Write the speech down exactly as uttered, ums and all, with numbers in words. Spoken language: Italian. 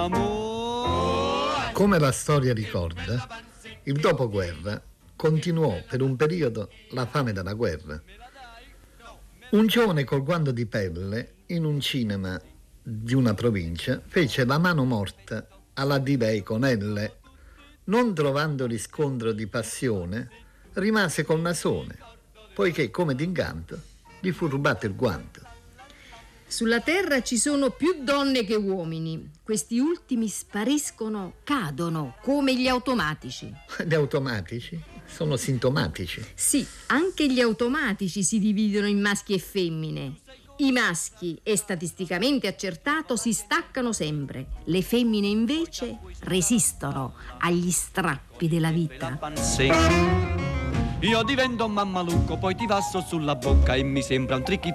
amore. Come la storia ricorda, il dopoguerra continuò per un periodo la fame della guerra. Un giovane col guanto di pelle in un cinema di una provincia fece la mano morta alla diva Econelle. Non trovando riscontro di passione, rimase col nasone, poiché come d'incanto gli fu rubato il guanto. Sulla terra ci sono più donne che uomini. Questi ultimi spariscono, cadono, come gli automatici. Gli automatici sono sintomatici. Sì, anche gli automatici si dividono in maschi e femmine. I maschi, è statisticamente accertato, si staccano sempre. Le femmine invece resistono agli strappi della vita. Io divento un mammalucco, poi ti passo sulla bocca e mi sembra un tricky